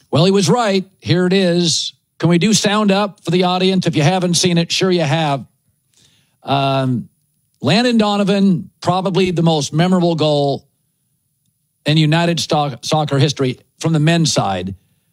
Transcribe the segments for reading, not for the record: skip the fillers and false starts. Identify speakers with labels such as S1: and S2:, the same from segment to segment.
S1: Well, he was right. Here it is. Can we do sound up for the audience? If you haven't seen it, sure you have. Landon Donovan, probably the most memorable goal in United soccer history from the men's side.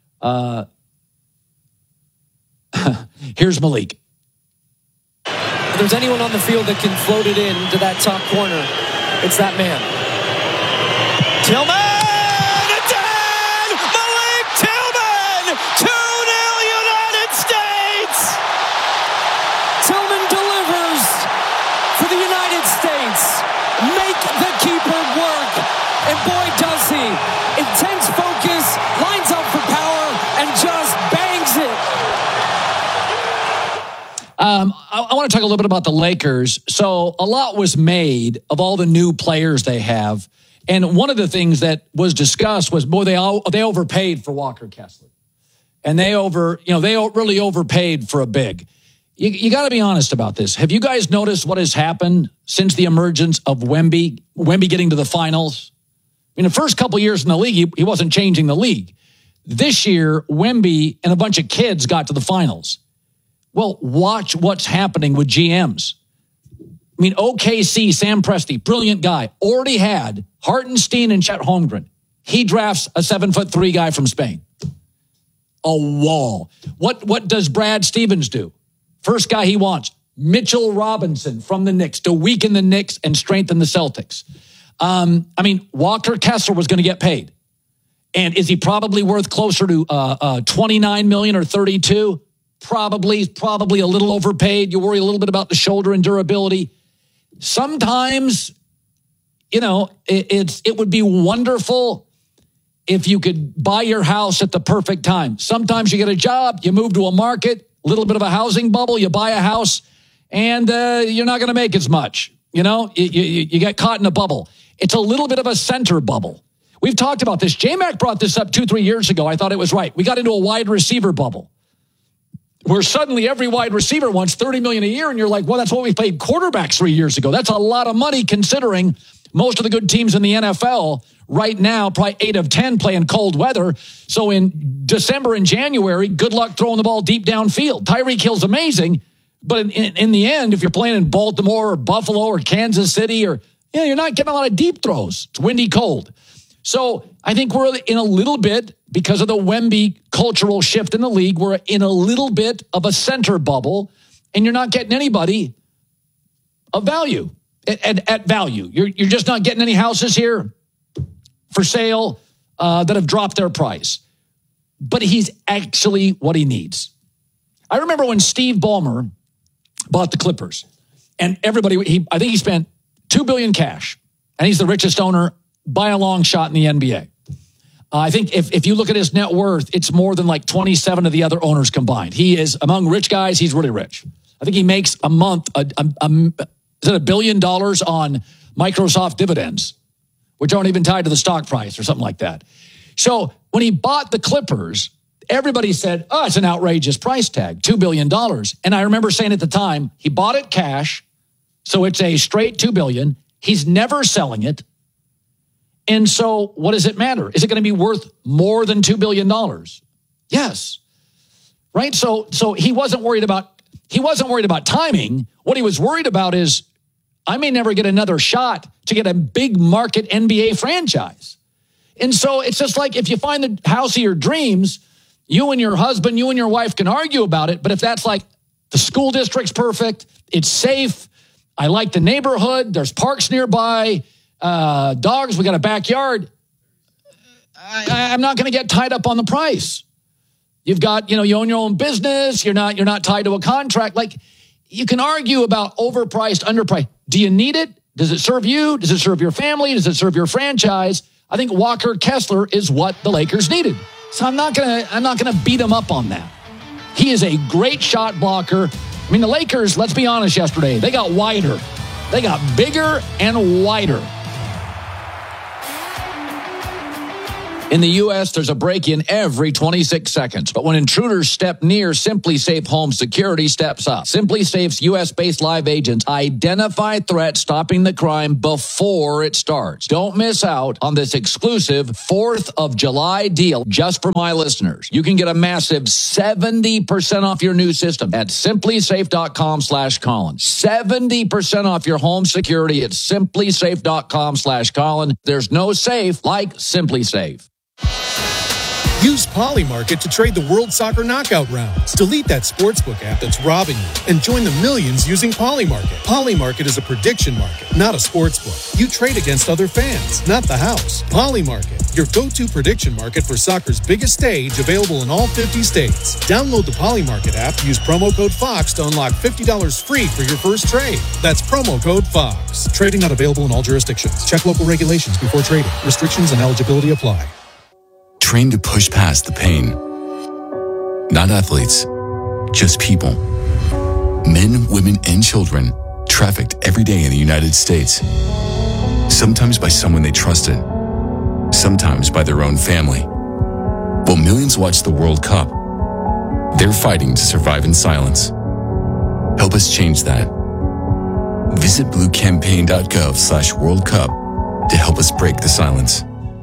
S1: Here's Malik.
S2: If there's anyone on the field that can float it into that top corner, it's that man. Tillman! It's in! Malik Tillman! 2-0 United States! Tillman delivers for the United States. Make the keeper work. And boy, does he. Intense focus, lines up for power, and just bangs it.
S1: I want to talk a little bit about the Lakers. So a lot was made of all the new players they have. And one of the things that was discussed was, boy, they overpaid for Walker Kessler. And they really overpaid for a big. You got to be honest about this. Have you guys noticed what has happened since the emergence of Wemby getting to the finals? I mean, the first couple years in the league, he wasn't changing the league. This year, Wemby and a bunch of kids got to the finals. Well, watch what's happening with GMs. I mean, OKC, Sam Presti, brilliant guy, already had Hartenstein and Chet Holmgren. He drafts a 7'3" guy from Spain. A wall. What does Brad Stevens do? First guy he wants, Mitchell Robinson from the Knicks to weaken the Knicks and strengthen the Celtics. Walker Kessler was going to get paid. And is he probably worth closer to $29 million or $32? Probably a little overpaid. You worry a little bit about the shoulder and durability. Sometimes, it would be wonderful if you could buy your house at the perfect time. Sometimes you get a job, you move to a market, a little bit of a housing bubble, you buy a house, and you're not going to make as much. You get caught in a bubble. It's a little bit of a center bubble. We've talked about this. J-Mac brought this up 2-3 years ago. I thought it was right. We got into a wide receiver bubble where suddenly every wide receiver wants $30 million a year, and you're like, well, that's what we paid quarterbacks 3 years ago. That's a lot of money considering most of the good teams in the NFL right now, probably 8 of 10 play in cold weather. So in December and January, good luck throwing the ball deep downfield. Tyreek Hill's amazing, but in the end, if you're playing in Baltimore or Buffalo or Kansas City, you're not getting a lot of deep throws. It's windy, cold. So I think we're in a little bit, because of the Wemby cultural shift in the league, we're in a little bit of a center bubble, and you're not getting anybody of value, at value. You're just not getting any houses here for sale that have dropped their price. But he's actually what he needs. I remember when Steve Ballmer bought the Clippers, and everybody, I think he spent $2 billion cash, and he's the richest owner by a long shot in the NBA. I think if you look at his net worth, it's more than like 27 of the other owners combined. He is, among rich guys, he's really rich. I think he makes a month, is it $1 billion on Microsoft dividends, which aren't even tied to the stock price or something like that. So when he bought the Clippers, everybody said, oh, it's an outrageous price tag, $2 billion. And I remember saying at the time, he bought it cash, so it's a straight $2 billion. He's never selling it. And so what does it matter? Is it going to be worth more than $2 billion? Yes. Right? So he wasn't worried about timing. What he was worried about is, I may never get another shot to get a big market NBA franchise. And so it's just like, if you find the house of your dreams, you and your husband, you and your wife can argue about it. But if that's like, the school district's perfect, it's safe, I like the neighborhood, there's parks nearby, dogs, we got a backyard, I'm not going to get tied up on the price. You've got, you own your own business, you're not tied to a contract. Like, you can argue about overpriced, underpriced. Do you need it? Does it serve you? Does it serve your family? Does it serve your franchise? I think Walker Kessler is what the Lakers needed. So I'm not gonna beat him up on that. He is a great shot blocker. I mean, the Lakers, let's be honest, yesterday, they got wider. They got bigger and wider. In the U.S., there's a break-in every 26 seconds. But when intruders step near, SimpliSafe Home Security steps up. SimpliSafe's U.S.-based live agents identify threats, stopping the crime before it starts. Don't miss out on this exclusive 4th of July deal just for my listeners. You can get a massive 70% off your new system at simplisafe.com/Colin. 70% off your home security at simplisafe.com/Colin. There's no safe like SimpliSafe.
S3: Use Polymarket to trade the World Soccer Knockout rounds. Delete that sportsbook app that's robbing you and join the millions using Polymarket. Polymarket is a prediction market, not a sportsbook. You trade against other fans, not the house. Polymarket, your go-to prediction market for soccer's biggest stage, available in all 50 states. Download the Polymarket app, use promo code FOX to unlock $50 free for your first trade. That's promo code FOX. Trading not available in all jurisdictions. Check local regulations before trading. Restrictions and eligibility apply.
S4: Trained to push past the pain. Not athletes, just people. Men, women, and children trafficked every day in the United States. Sometimes by someone they trusted, sometimes by their own family. While millions watch the World Cup, they're fighting to survive in silence. Help us change that. Visit bluecampaign.gov/World Cup to help us break the silence.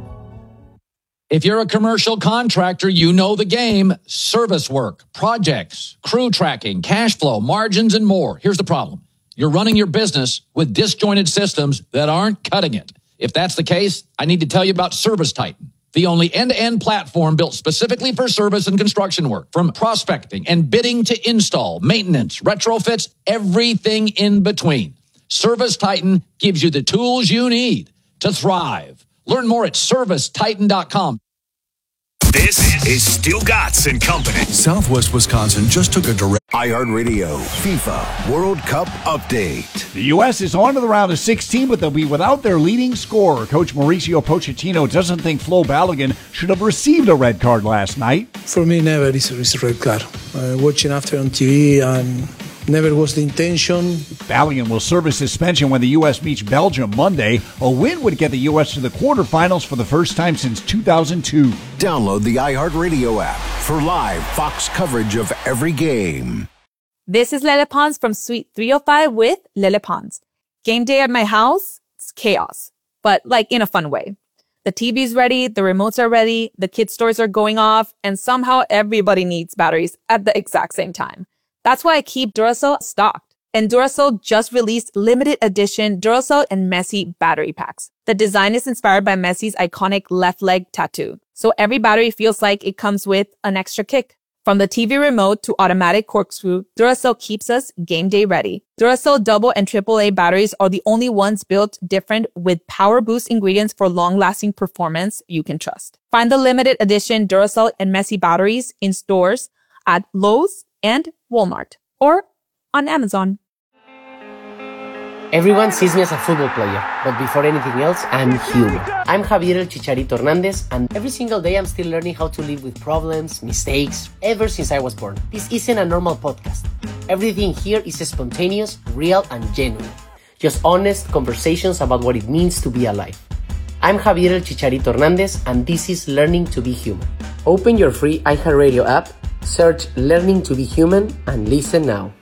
S1: If you're a commercial contractor, you know the game. Service work, projects, crew tracking, cash flow, margins, and more. Here's the problem. You're running your business with disjointed systems that aren't cutting it. If that's the case, I need to tell you about Service Titan, the only end-to-end platform built specifically for service and construction work. From prospecting and bidding to install, maintenance, retrofits, everything in between. Service Titan gives you the tools you need to thrive. Learn more at ServiceTitan.com.
S5: This is Stugotz and Company.
S6: Southwest Wisconsin just took a direct
S5: iHeartRadio FIFA World Cup update.
S7: The U.S. is on to the round of 16, but they'll be without their leading scorer. Coach Mauricio Pochettino doesn't think Flo Balogun should have received a red card last night.
S8: For me, never is a red card. Watching after on TV and never was the intention.
S7: Balogun will serve a suspension when the U.S. meets Belgium Monday. A win would get the U.S. to the quarterfinals for the first time since 2002.
S5: Download the iHeartRadio app for live Fox coverage of every game.
S9: This is Lele Pons from Suite 305 with Lele Pons. Game day at my house, it's chaos, but like in a fun way. The TV's ready, the remotes are ready, the kids' toys are going off, and somehow everybody needs batteries at the exact same time. That's why I keep Duracell stocked. And Duracell just released limited edition Duracell and Messi battery packs. The design is inspired by Messi's iconic left leg tattoo. So every battery feels like it comes with an extra kick. From the TV remote to automatic corkscrew, Duracell keeps us game day ready. Duracell double and AAA batteries are the only ones built different with power boost ingredients for long-lasting performance you can trust. Find the limited edition Duracell and Messi batteries in stores at Lowe's and Walmart, or on Amazon.
S10: Everyone sees me as a football player, but before anything else, I'm human. I'm Javier El Chicharito Hernandez, and every single day I'm still learning how to live with problems, mistakes, ever since I was born. This isn't a normal podcast. Everything here is spontaneous, real, and genuine. Just honest conversations about what it means to be alive. I'm Javier El Chicharito Hernandez, and this is Learning to be Human. Open your free iHeartRadio app, search Learning to be Human, and listen now.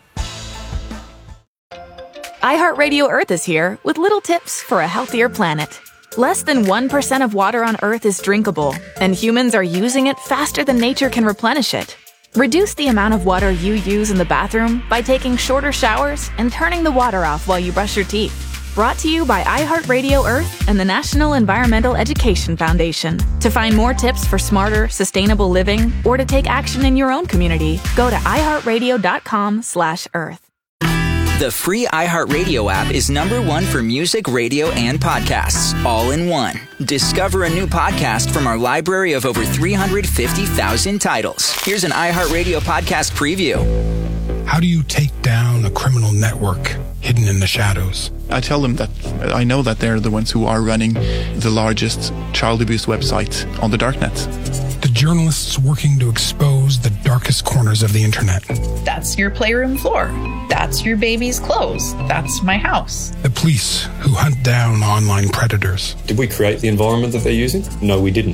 S11: iHeartRadio Earth is here with little tips for a healthier planet. Less than 1% of water on Earth is drinkable, and humans are using it faster than nature can replenish it. Reduce the amount of water you use in the bathroom by taking shorter showers and turning the water off while you brush your teeth. Brought to you by iHeartRadio Earth and the National Environmental Education Foundation. To find more tips for smarter, sustainable living, or to take action in your own community, go to iHeartRadio.com/Earth.
S12: The free iHeartRadio app is #1 for music, radio, and podcasts, all in one. Discover a new podcast from our library of over 350,000 titles. Here's an iHeartRadio podcast preview.
S13: How do you take down a criminal network hidden in the shadows?
S14: I tell them that I know that they're the ones who are running the largest child abuse website on the darknet.
S13: The journalists working to expose the darkest corners of the internet.
S15: That's your playroom floor. That's your baby's clothes. That's my house.
S13: The police who hunt down online predators.
S16: Did we create the environment that they're using? No, we didn't.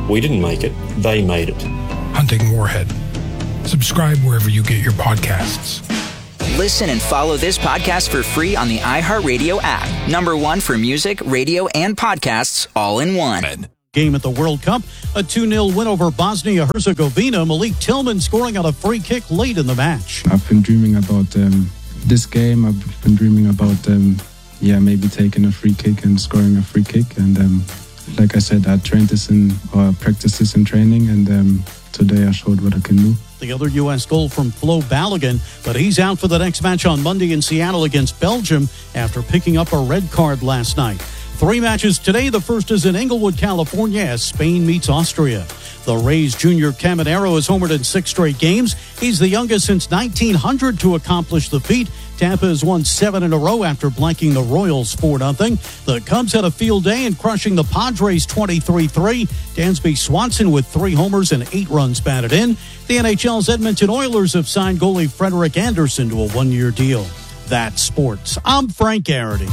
S16: We didn't make it. They made it.
S13: Hunting Warhead. Subscribe wherever you get your podcasts.
S12: Listen and follow this podcast for free on the iHeartRadio app. #1 for music, radio, and podcasts all in one.
S17: Game at the World Cup, a 2-0 win over Bosnia-Herzegovina. Malik Tillman scoring on a free kick late in the match.
S18: I've been dreaming about this game. I've been dreaming about maybe taking a free kick and scoring a free kick. And like I said, I practiced this in training, and today I showed what I can do.
S17: The other U.S. goal from Flo Balogun, but he's out for the next match on Monday in Seattle against Belgium after picking up a red card last night. 3 matches today. The first is in Inglewood, California, as Spain meets Austria. The Rays junior Caminero has homered in 6 straight games. He's the youngest since 1900 to accomplish the feat. Tampa has won 7 in a row after blanking the Royals 4-0. The Cubs had a field day in crushing the Padres 23-3. Dansby Swanson with 3 homers and 8 runs batted in. The NHL's Edmonton Oilers have signed goalie Frederik Andersen to a 1-year deal. That's sports. I'm Frank Garrity.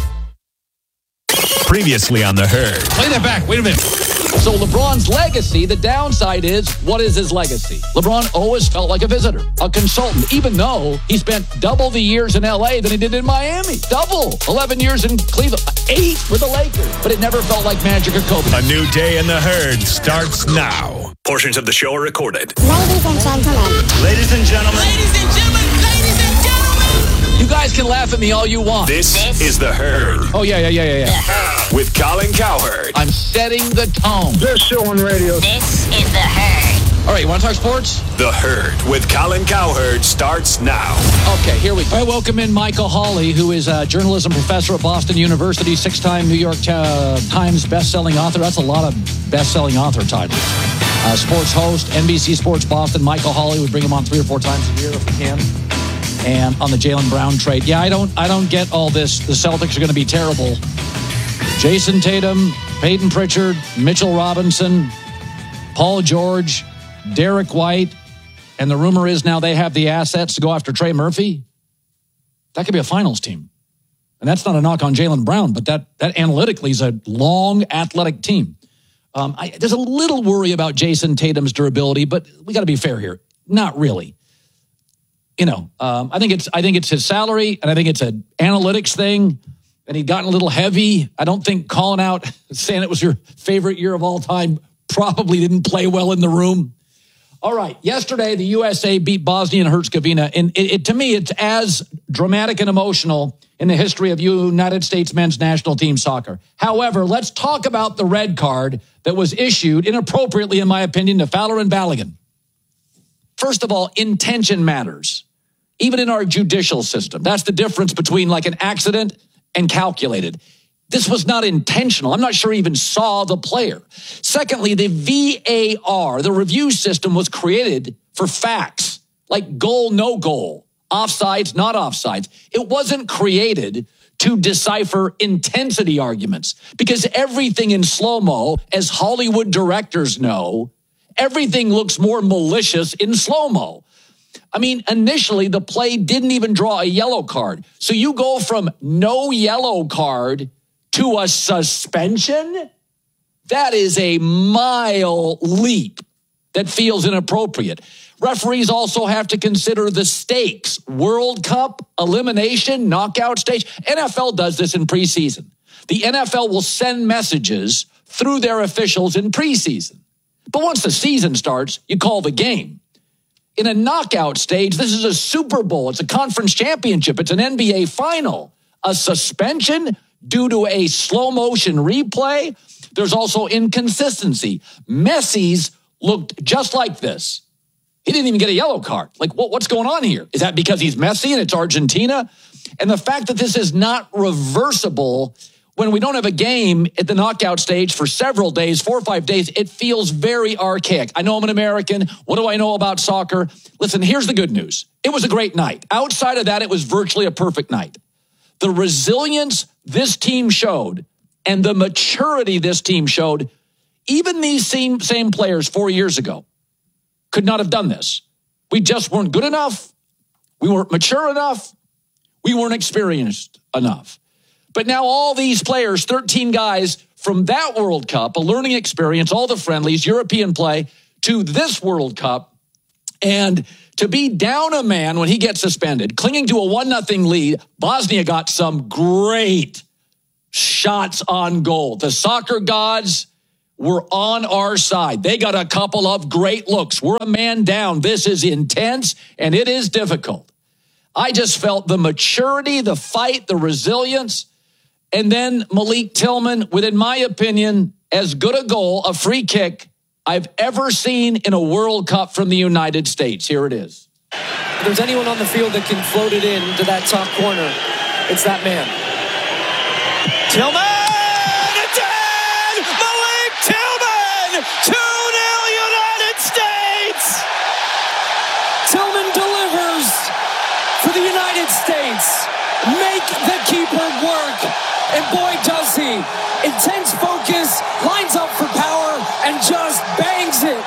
S19: Previously on The Herd.
S1: Play that back. Wait a minute. So LeBron's legacy, the downside is, what is his legacy? LeBron always felt like a visitor, a consultant, even though he spent double the years in L.A. than he did in Miami. Double. 11 years in Cleveland. 8 with the Lakers. But it never felt like magic or Kobe.
S19: A new day in The Herd starts now. Portions of the show are recorded.
S20: Ladies and gentlemen.
S19: Ladies and gentlemen.
S20: Ladies and gentlemen. Ladies and gentlemen.
S1: You guys can laugh at me all you want.
S19: This is The Herd.
S1: Oh, yeah.
S19: With Colin Cowherd.
S1: I'm setting the tone.
S20: Best show on radio. This is The Herd.
S1: All right, you want to talk sports?
S19: The Herd with Colin Cowherd starts now.
S1: Okay, here we go. I welcome in Michael Hawley, who is a journalism professor at Boston University, 6-time New York Times best-selling author. That's a lot of best-selling author titles. Sports host, NBC Sports Boston. Michael Hawley, we bring him on 3 or 4 times a year if we can. And on the Jaylen Brown trade. Yeah, I don't get all this. The Celtics are going to be terrible. Jason Tatum, Peyton Pritchard, Mitchell Robinson, Paul George, Derek White, and the rumor is now they have the assets to go after Trey Murphy. That could be a finals team. And that's not a knock on Jaylen Brown, but that analytically is a long, athletic team. There's a little worry about Jason Tatum's durability, but we got to be fair here. Not really. I think it's his salary, and I think it's an analytics thing, and he'd gotten a little heavy. I don't think calling out, saying it was your favorite year of all time, probably didn't play well in the room. All right, yesterday the USA beat Bosnia and Herzegovina, and to me, it's as dramatic and emotional in the history of United States men's national team soccer. However, let's talk about the red card that was issued inappropriately, in my opinion, to Fowler and Balogun. First of all, intention matters, even in our judicial system. That's the difference between like an accident and calculated. This was not intentional. I'm not sure he even saw the player. Secondly, the VAR, the review system, was created for facts, like goal, no goal, offsides, not offsides. It wasn't created to decipher intensity arguments, because everything in slow-mo, as Hollywood directors know, everything looks more malicious in slow-mo. I mean, initially, the play didn't even draw a yellow card. So you go from no yellow card to a suspension? That is a mile leap that feels inappropriate. Referees also have to consider the stakes. World Cup, elimination, knockout stage. NFL does this in preseason. The NFL will send messages through their officials in preseason. But once the season starts, you call the game. In a knockout stage, this is a Super Bowl. It's a conference championship. It's an NBA final. A suspension due to a slow motion replay. There's also inconsistency. Messi's looked just like this. He didn't even get a yellow card. Like, what's going on here? Is that because he's Messi and it's Argentina? And the fact that this is not reversible when we don't have a game at the knockout stage for several days, 4 or 5 days, it feels very archaic. I know I'm an American. What do I know about soccer? Listen, here's the good news. It was a great night. Outside of that, it was virtually a perfect night. The resilience this team showed and the maturity this team showed, even these same players 4 years ago could not have done this. We just weren't good enough. We weren't mature enough. We weren't experienced enough. But now all these players, 13 guys from that World Cup, a learning experience, all the friendlies, European play, to this World Cup, and to be down a man when he gets suspended, clinging to a 1-0 lead. Bosnia got some great shots on goal. The soccer gods were on our side. They got a couple of great looks. We're a man down. This is intense, and it is difficult. I just felt the maturity, the fight, the resilience. And then Malik Tillman with, in my opinion, as good a goal, a free kick, I've ever seen in a World Cup from the United States. Here it is.
S2: If there's anyone on the field that can float it in to that top corner, it's that man. Tillman! It's in! Malik Tillman! 2-0 United States! Tillman delivers for the United States. Make the keeper work. And boy, does he. Intense focus, lines up for power, and just bangs it.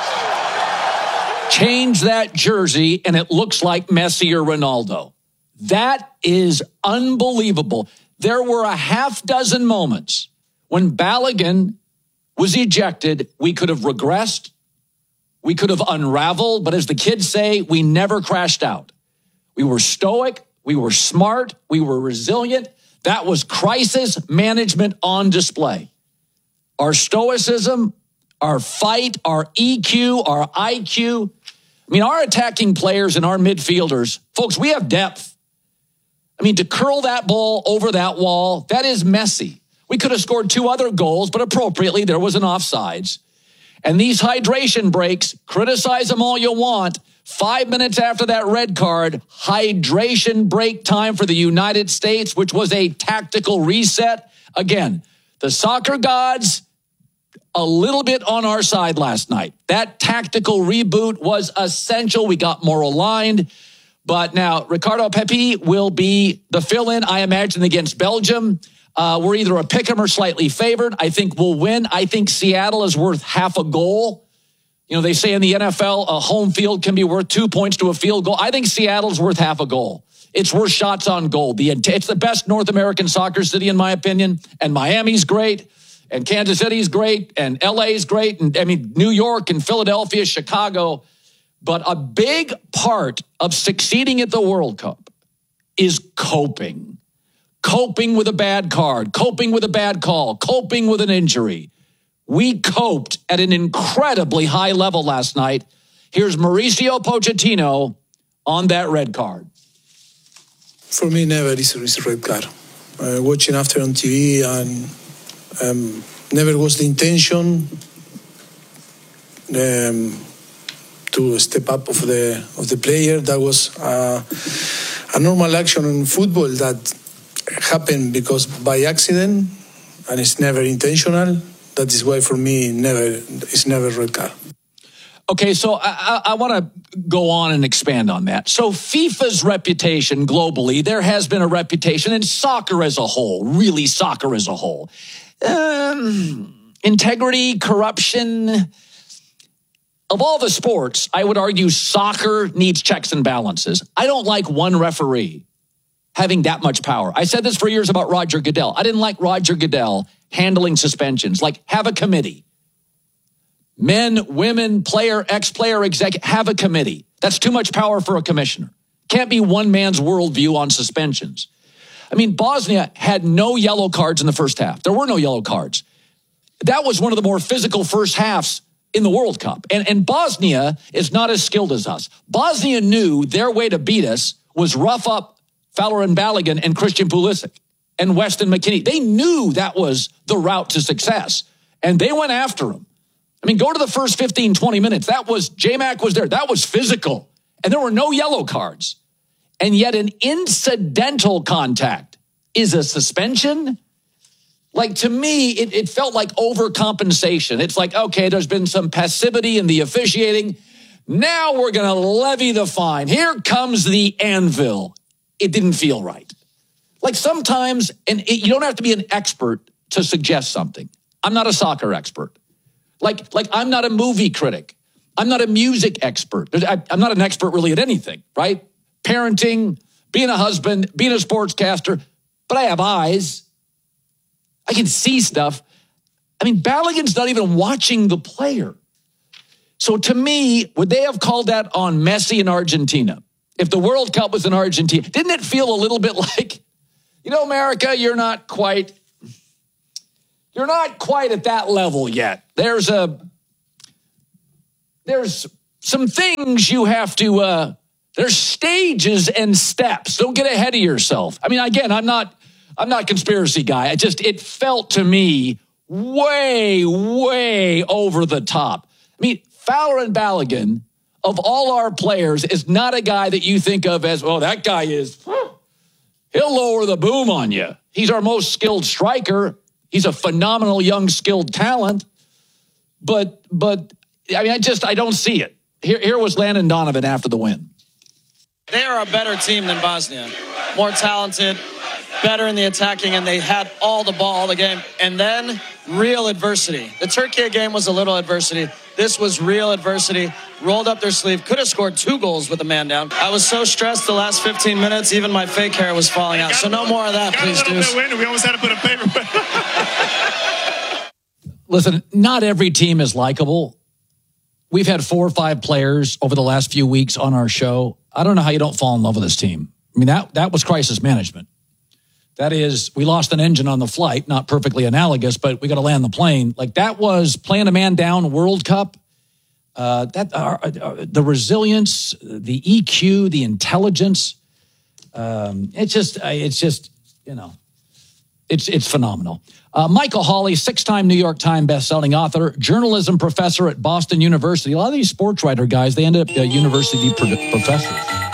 S1: Change that jersey, and it looks like Messi or Ronaldo. That is unbelievable. There were a half dozen moments when Balogun was ejected. We could have regressed. We could have unraveled. But as the kids say, we never crashed out. We were stoic. We were smart. We were resilient. That was crisis management on display. Our stoicism, our fight, our EQ, our IQ. I mean, our attacking players and our midfielders, folks, we have depth. I mean, to curl that ball over that wall, that is messy. We could have scored 2 other goals, but appropriately, there was an offsides. And these hydration breaks, criticize them all you want. 5 minutes after that red card, hydration break time for the United States, which was a tactical reset. Again, the soccer gods, a little bit on our side last night. That tactical reboot was essential. We got more aligned. But now, Ricardo Pepi will be the fill-in, I imagine, against Belgium. We're either a pick-em or slightly favored. I think we'll win. I think Seattle is worth half a goal. You know, they say in the NFL, a home field can be worth 2 points to a field goal. I think Seattle's worth half a goal. It's worth shots on goal. It's the best North American soccer city, in my opinion. And Miami's great. And Kansas City's great. And LA's great. And I mean, New York and Philadelphia, Chicago. But a big part of succeeding at the World Cup is coping. Coping with a bad card. Coping with a bad call. Coping with an injury. We coped at an incredibly high level last night. Here's Mauricio Pochettino on that red card.
S8: For me, never is a red card. Watching after on TV, and never was the intention to step up of the player. That was a normal action in football that happened because by accident, and it's never intentional. That is why, for me, it's never red card.
S1: Okay, so I want to go on and expand on that. So FIFA's reputation globally, there has been a reputation in soccer as a whole, really soccer as a whole. Integrity, corruption. Of all the sports, I would argue soccer needs checks and balances. I don't like one referee having that much power. I said this for years about Roger Goodell. I didn't like Roger Goodell handling suspensions. Like, have a committee. Men, women, player, ex-player, executive, have a committee. That's too much power for a commissioner. Can't be one man's worldview on suspensions. I mean, Bosnia had no yellow cards in the first half. There were no yellow cards. That was one of the more physical first halves in the World Cup. And Bosnia is not as skilled as us. Bosnia knew their way to beat us was rough up Falorin Balogun and Christian Pulisic and Weston McKennie. They knew that was the route to success, and they went after him. I mean, go to the first 15, 20 minutes. That was, J-Mac was there. That was physical, and there were no yellow cards. And yet an incidental contact is a suspension? Like, to me, it felt like overcompensation. It's like, okay, there's been some passivity in the officiating. Now we're going to levy the fine. Here comes the anvil. It didn't feel right. Like sometimes, you don't have to be an expert to suggest something. I'm not a soccer expert. Like I'm not a movie critic. I'm not a music expert. I'm not an expert really at anything, right? Parenting, being a husband, being a sportscaster. But I have eyes. I can see stuff. I mean, Balogun's not even watching the player. So to me, would they have called that on Messi in Argentina? If the World Cup was in Argentina, didn't it feel a little bit like, America, you're not quite at that level yet. There's some things you have to, there's stages and steps. Don't get ahead of yourself. I mean, again, I'm not a conspiracy guy. It felt to me way, way over the top. I mean, Fowler and Balogun, of all our players, is not a guy that you think of as, that guy is, he'll lower the boom on you. He's our most skilled striker. He's a phenomenal young skilled talent. But I mean, I don't see it. Here was Landon Donovan after the win.
S2: They are a better team than Bosnia. More talented, better in the attacking, and they had all the ball all the game. And then real adversity. The Turkey game was a little adversity. This was real adversity. Rolled up their sleeve. Could have scored 2 goals with a man down. I was so stressed the last 15 minutes, even my fake hair was falling out. So no more of that, please, Deuce.
S19: We almost had to put a paper.
S1: Listen, not every team is likable. We've had 4 or 5 players over the last few weeks on our show. I don't know how you don't fall in love with this team. I mean, that was crisis management. That is, we lost an engine on the flight, not perfectly analogous, but we got to land the plane. Like, that was playing a man down World Cup. The resilience, the EQ, the intelligence. It's phenomenal. Michael Hawley, 6-time New York Times bestselling author, journalism professor at Boston University. A lot of these sports writer guys, they end up university professors.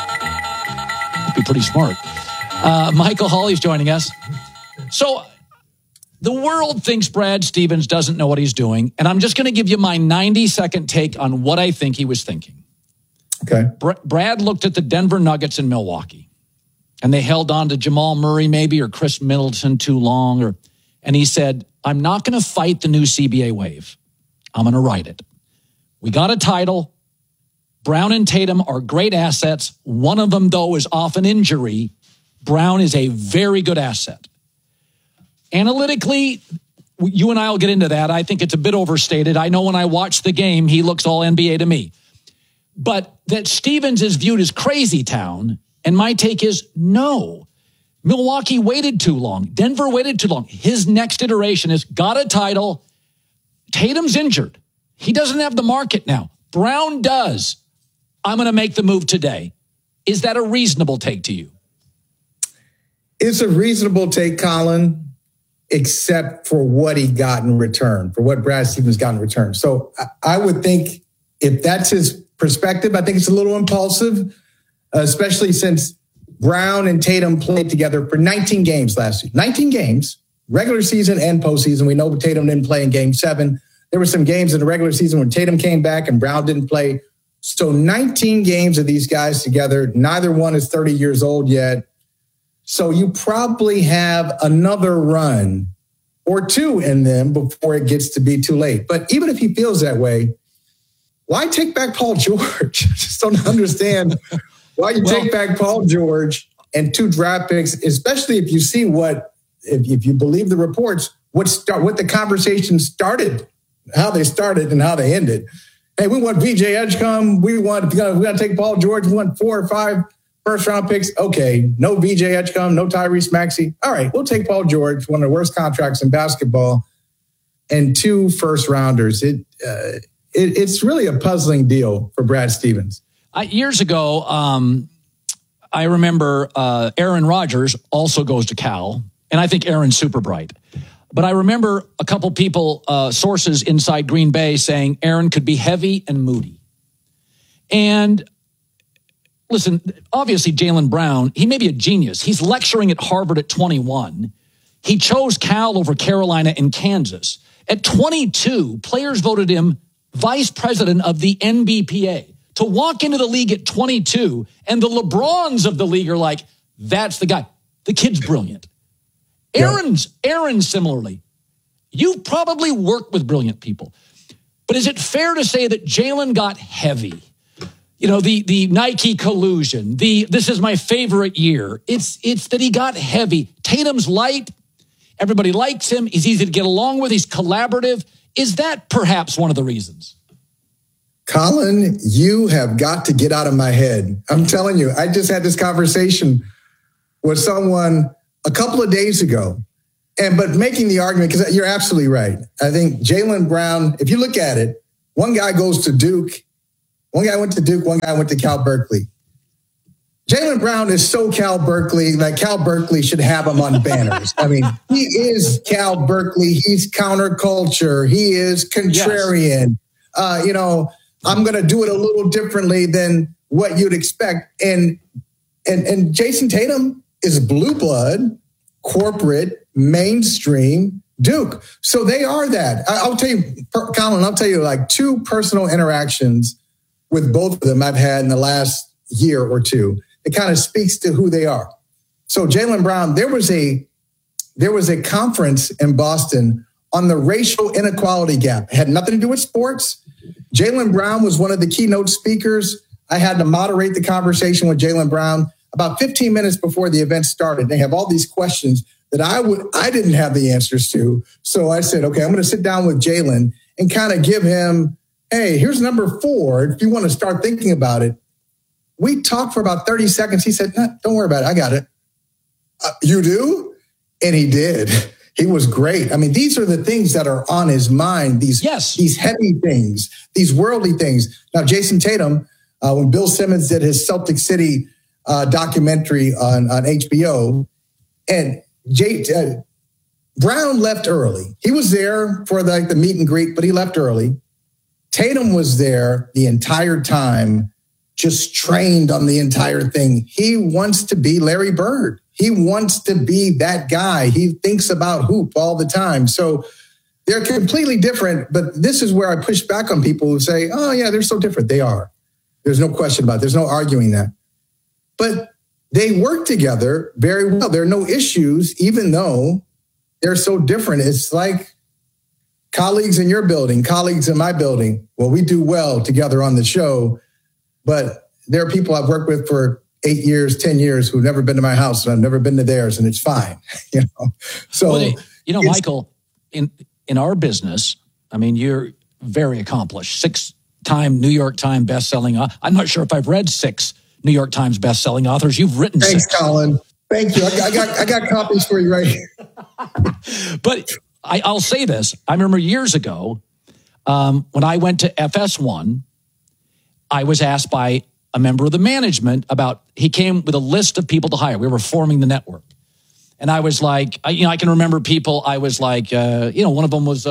S1: That'd be pretty smart. Michael Hawley's joining us. So the world thinks Brad Stevens doesn't know what he's doing, and I'm just going to give you my 90-second take on what I think he was thinking.
S21: Okay.
S1: Brad looked at the Denver Nuggets in Milwaukee, and they held on to Jamal Murray maybe or Chris Middleton too long, and he said, I'm not going to fight the new CBA wave. I'm going to ride it. We got a title. Brown and Tatum are great assets. One of them, though, is off an injury. Brown is a very good asset. Analytically, you and I will get into that. I think it's a bit overstated. I know when I watch the game, he looks all NBA to me. But that Stevens is viewed as crazy town, and my take is no. Milwaukee waited too long. Denver waited too long. His next iteration is got a title. Tatum's injured. He doesn't have the market now. Brown does. I'm going to make the move today. Is that a reasonable take to you?
S21: It's a reasonable take, Colin, except for what he got in return, for what Brad Stevens got in return. So I would think if that's his perspective, I think it's a little impulsive, especially since Brown and Tatum played together for 19 games last year. 19 games, regular season and postseason. We know Tatum didn't play in Game 7. There were some games in the regular season when Tatum came back and Brown didn't play. So 19 games of these guys together. Neither one is 30 years old yet. So you probably have another run or 2 in them before it gets to be too late. But even if he feels that way, why take back Paul George? I just don't understand why you take back Paul George and 2 draft picks, especially if you see if you believe the reports, what the conversation started, how they started and how they ended. Hey, we want VJ Edgecombe. We got to take Paul George. We want 4 or 5 first-round picks. Okay, no VJ Edgecombe, no Tyrese Maxey. All right, we'll take Paul George, one of the worst contracts in basketball, and 2 first-rounders. It's really a puzzling deal for Brad Stevens.
S1: Years ago, I remember Aaron Rodgers also goes to Cal, and I think Aaron's super bright. But I remember a couple people, sources inside Green Bay saying Aaron could be heavy and moody. And listen, obviously Jaylen Brown, he may be a genius. He's lecturing at Harvard at 21. He chose Cal over Carolina and Kansas. At 22, players voted him vice president of the NBPA. To walk into the league at 22, and the LeBrons of the league are like, that's the guy. The kid's brilliant. Aaron, similarly. You've probably worked with brilliant people. But is it fair to say that Jaylen got heavy? You know, the Nike collusion, this is my favorite year. It's that he got heavy. Tatum's light. Everybody likes him. He's easy to get along with. He's collaborative. Is that perhaps one of the reasons?
S21: Colin, you have got to get out of my head. I'm telling you, I just had this conversation with someone a couple of days ago, but making the argument, because you're absolutely right. I think Jaylen Brown, if you look at it, one guy goes to Duke, one guy went to Duke, one guy went to Cal Berkeley. Jaylen Brown is so Cal Berkeley, like Cal Berkeley should have him on banners. I mean, he is Cal Berkeley. He's counterculture. He is contrarian. Yes. I'm going to do it a little differently than what you'd expect. And Jason Tatum is blue blood, corporate, mainstream Duke. So they are that. I'll tell you, Colin, like 2 personal interactions with both of them I've had in the last year or two. It kind of speaks to who they are. So Jaylen Brown, there was a conference in Boston on the racial inequality gap. It had nothing to do with sports. Jaylen Brown was one of the keynote speakers. I had to moderate the conversation with Jaylen Brown about 15 minutes before the event started. They have all these questions that I didn't have the answers to. So I said, okay, I'm going to sit down with Jaylen and kind of give him, hey, here's number 4. If you want to start thinking about it. We talked for about 30 seconds. He said, no, don't worry about it. I got it. You do? And he did. He was great. I mean, these are the things that are on his mind, these heavy things, these worldly things. Now, Jason Tatum, when Bill Simmons did his Celtic City documentary on HBO, and Brown left early. He was there for the meet and greet, but he left early. Tatum was there the entire time, just trained on the entire thing. He wants to be Larry Bird. He wants to be that guy. He thinks about hoop all the time. So they're completely different, but this is where I push back on people who say, oh yeah, they're so different. They are. There's no question about it. There's no arguing that. But they work together very well. There are no issues, even though they're so different. It's like colleagues in your building, colleagues in my building. Well, we do well together on the show, but there are people I've worked with for 8 years, 10 years who've never been to my house and I've never been to theirs, and it's fine. So,
S1: well, Michael, in our business, I mean, you're very accomplished. 6-time New York Times bestselling. I'm not sure if I've read 6 New York Times bestselling authors. You've written 6.
S21: Thanks, Colin. Thank you. I got copies for you right here.
S1: But I'll say this. I remember years ago when I went to FS1, I was asked by a member of the management he came with a list of people to hire. We were forming the network. And I was like, I can remember people. I was like, one of them was,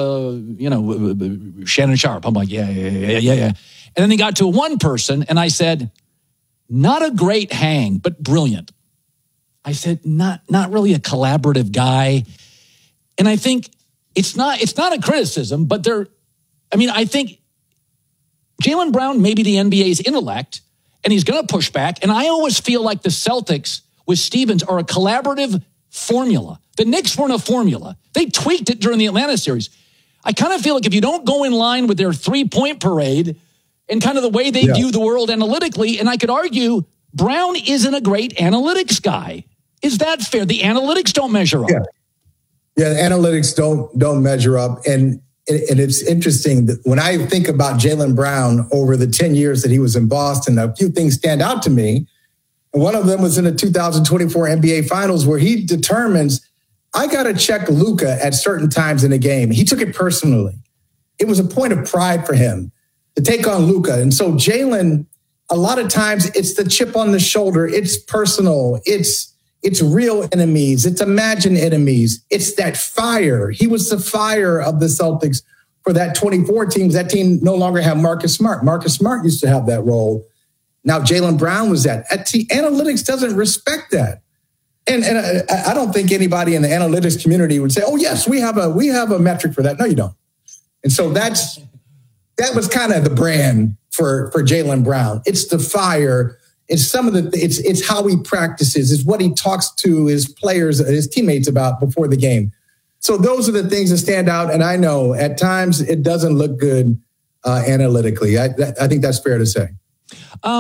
S1: Shannon Sharp. I'm like, yeah. And then they got to one person and I said, not a great hang, but brilliant. I said, not really a collaborative guy. And I think it's not a criticism, but I think Jaylen Brown may be the NBA's intellect, and he's going to push back. And I always feel like the Celtics with Stevens are a collaborative formula. The Knicks weren't a formula. They tweaked it during the Atlanta series. I kind of feel like if you don't go in line with their 3-point parade and kind of the way they view the world analytically, and I could argue Brown isn't a great analytics guy. Is that fair? The analytics don't measure up.
S21: Yeah, the analytics don't measure up. And it's interesting that when I think about Jaylen Brown over the 10 years that he was in Boston, a few things stand out to me. And one of them was in the 2024 NBA Finals where he determines, I got to check Luka at certain times in the game. He took it personally. It was a point of pride for him to take on Luka. And so Jaylen, a lot of times it's the chip on the shoulder. It's personal. It's real enemies. It's imagined enemies. It's that fire. He was the fire of the Celtics for that 24 team. That team no longer had Marcus Smart. Marcus Smart used to have that role. Now Jaylen Brown was that. Analytics doesn't respect that. And I don't think anybody in the analytics community would say, oh, yes, we have a metric for that. No, you don't. And so that was kind of the brand for Jaylen Brown. It's the fire. It's it's how he practices. It's what he talks to his players, his teammates about before the game. So those are the things that stand out. And I know at times it doesn't look good analytically. I think that's fair to say.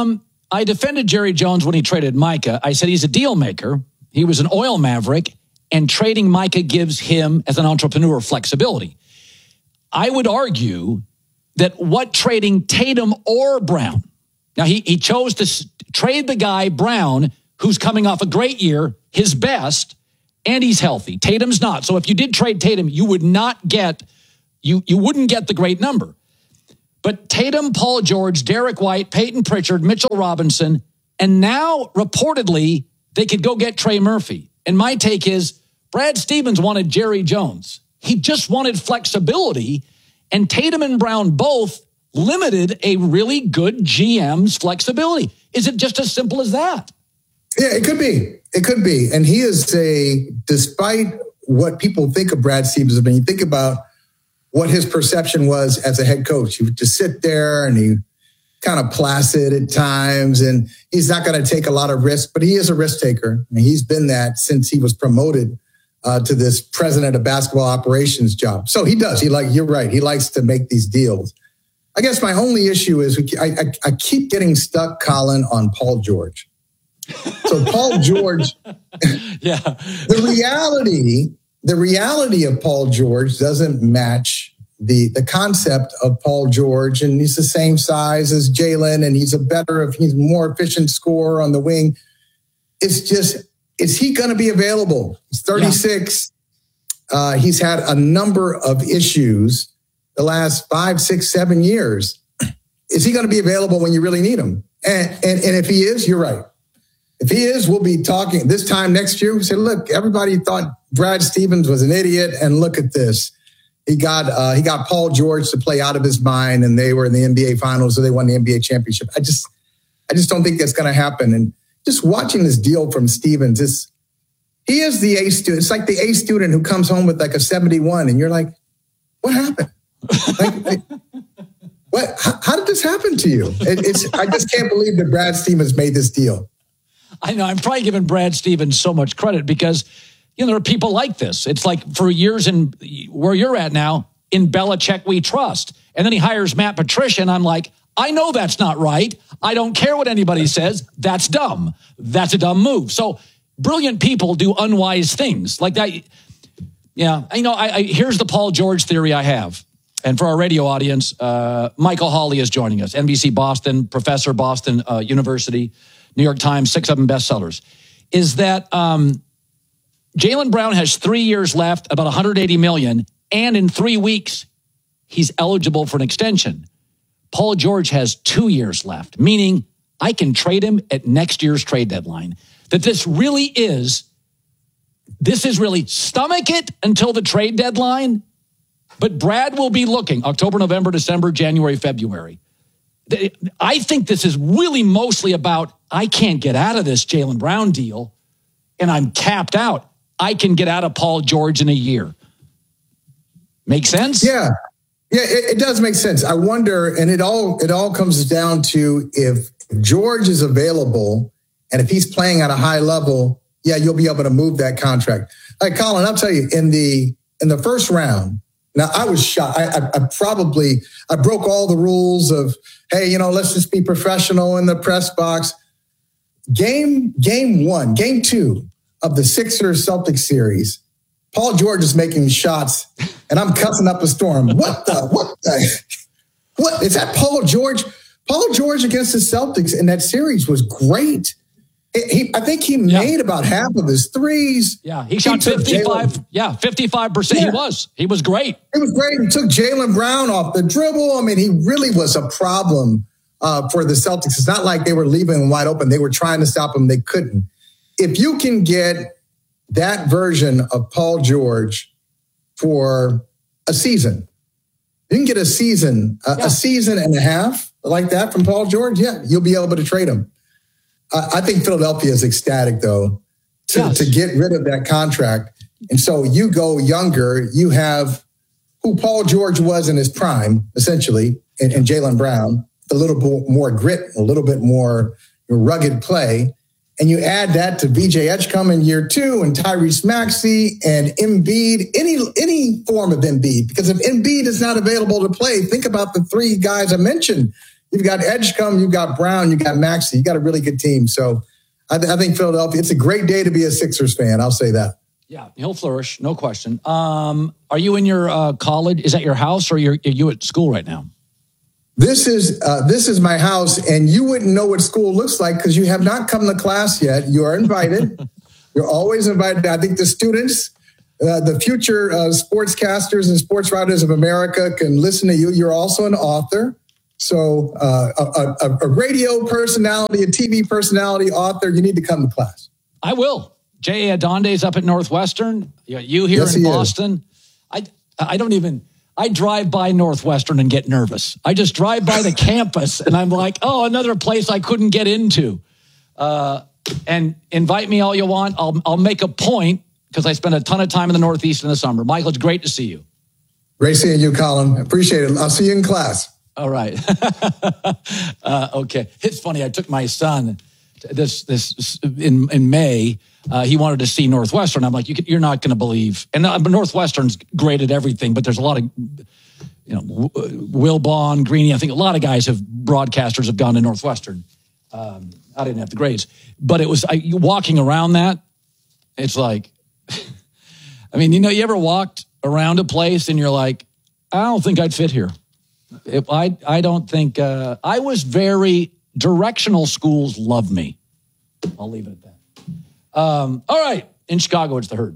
S1: I defended Jerry Jones when he traded Micah. I said he's a deal maker. He was an oil maverick. and trading Micah gives him, as an entrepreneur, flexibility. I would argue that what trading Tatum or Brown, now he chose to trade the guy Brown, who's coming off a great year, his best, and he's healthy. Tatum's not. So if you did trade Tatum, you would not get, you wouldn't get the great number. But Tatum, Paul George, Derek White, Peyton Pritchard, Mitchell Robinson, and now reportedly they could go get Trey Murphy. And my take is Brad Stevens wanted Jerry Jones. He just wanted flexibility, and Tatum and Brown both limited a really good GM's flexibility. Is it just as simple as that?
S21: Yeah, it could be. It could be. And he is despite what people think of Brad Stevens, when you think about what his perception was as a head coach, he would just sit there and he kind of placid at times, and he's not going to take a lot of risk, but he is a risk taker. I mean, he's been that since he was promoted to this president of basketball operations job. So he does. You're right. He likes to make these deals. I guess my only issue is I keep getting stuck, Colin, on Paul George. So Paul George,
S1: yeah,
S21: the reality of Paul George doesn't match the concept of Paul George, and he's the same size as Jalen, and he's more efficient scorer on the wing. It's just, is he going to be available? He's 36. Yeah. He's had a number of issues the last 5, 6, 7 years. Is he going to be available when you really need him? And if he is, you're right. If he is, we'll be talking this time next year. We say, look, everybody thought Brad Stevens was an idiot, and look at this. He got Paul George to play out of his mind, and they were in the NBA Finals, so they won the NBA championship. I just don't think that's going to happen. And just watching this deal from Stevens, he is the A student. It's like the A student who comes home with like a 71, and you're like, what happened? What? How did this happen to you? I just can't believe that Brad Stevens made this deal.
S1: I know. I'm probably giving Brad Stevens so much credit because, there are people like this. It's like for years in where you're at now, in Belichick we trust. And then he hires Matt Patricia, and I'm like, I know that's not right. I don't care what anybody says. That's dumb. That's a dumb move. So brilliant people do unwise things like that. Yeah. Here's the Paul George theory I have. And for our radio audience, Michael Hawley is joining us. NBC Boston, professor, Boston University, New York Times, 6 of them bestsellers. Is that Jaylen Brown has 3 years left, about $180 million, and in 3 weeks, he's eligible for an extension. Paul George has 2 years left, meaning I can trade him at next year's trade deadline. That this is really stomach it until the trade deadline, but Brad will be looking October, November, December, January, February. I think this is really mostly about, I can't get out of this Jaylen Brown deal, and I'm capped out. I can get out of Paul George in a year. Make sense?
S21: Yeah. Yeah, it does make sense. I wonder, and it all comes down to if George is available and if he's playing at a high level, yeah, you'll be able to move that contract. Like Colin, I'll tell you, in the first round, now I was shocked. I broke all the rules of, hey, let's just be professional in the press box. Game 2 of the Sixers-Celtics series, Paul George is making shots, and I'm cussing up a storm. What? Is that Paul George? Paul George against the Celtics in that series was great. I think he made about half of his threes.
S1: Yeah, he shot 55. 55%. Yeah. He was great.
S21: It was great. He took Jaylen Brown off the dribble. I mean, he really was a problem for the Celtics. It's not like they were leaving him wide open. They were trying to stop him. They couldn't. If you can get that version of Paul George for a season, you can get a season and a half like that from Paul George. Yeah, you'll be able to trade him. I think Philadelphia is ecstatic, though, to get rid of that contract. And so you go younger. You have who Paul George was in his prime, essentially, and Jaylen Brown, a little bit more grit, a little bit more rugged play. And you add that to VJ Edgecombe in year 2 and Tyrese Maxey and Embiid, any form of Embiid. Because if Embiid is not available to play, think about the 3 guys I mentioned. You've got Edgecombe, you've got Brown, you've got Maxey. You got a really good team. So I think Philadelphia, it's a great day to be a Sixers fan. I'll say that.
S1: Yeah, he'll flourish, no question. Are you in your college? Is that your house, or are you at school right now?
S21: This is my house, and you wouldn't know what school looks like because you have not come to class yet. You are invited. You're always invited. I think the students, the future sportscasters and sports writers of America can listen to you. You're also an author. So a radio personality, a TV personality, author, you need to come to class.
S1: I will. Jay Adonde's up at Northwestern. You here in Boston. I drive by Northwestern and get nervous. I just drive by the campus and I'm like, oh, another place I couldn't get into. And invite me all you want. I'll make a point because I spend a ton of time in the Northeast in the summer. Michael, it's great to see you. Great seeing you, Colin. Appreciate it. I'll see you in class. All right. Okay. It's funny. I took my son this in May. He wanted to see Northwestern. I'm like, you're not going to believe. And Northwestern's great at everything, but there's a lot of, Wilbon, Greeny. I think a lot of broadcasters have gone to Northwestern. I didn't have the grades, but it was walking around that. It's like, I mean, you ever walked around a place and you're like, I don't think I'd fit here. I don't think, I was very directional schools love me. I'll leave it at that. All right. In Chicago, it's the Herd.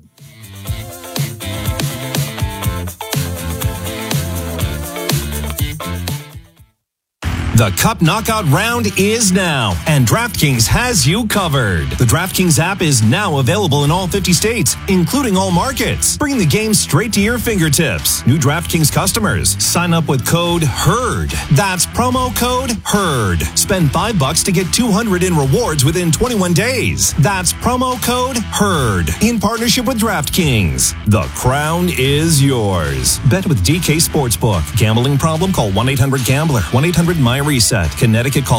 S3: The Cup Knockout round is now, and DraftKings has you covered. The DraftKings app is now available in all 50 states, including all markets. Bring the game straight to your fingertips. New DraftKings customers, sign up with code HERD. That's promo code HERD. Spend $5 to get $200 in rewards within 21 days. That's promo code HERD. In partnership with DraftKings. The crown is yours. Bet with DK Sportsbook. Gambling problem? Call 1-800-GAMBLER. 1-800-MY Reset. Connecticut, call